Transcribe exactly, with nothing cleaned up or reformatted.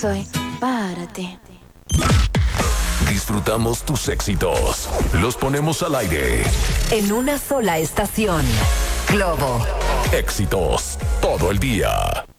soy para ti. Disfrutamos tus éxitos. Los ponemos al aire. En una sola estación. Globo. Éxitos todo el día.